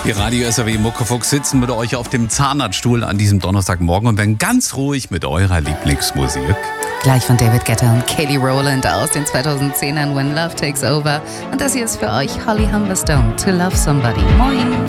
Die Radio SAW Muckefuchs sitzen mit euch auf dem Zahnarztstuhl an diesem Donnerstagmorgen und werden ganz ruhig mit eurer Lieblingsmusik. Gleich von David Guetta und Kelly Rowland aus den 2010ern When Love Takes Over. Und das hier ist für euch Holly Humberstone, To Love Somebody. Moin!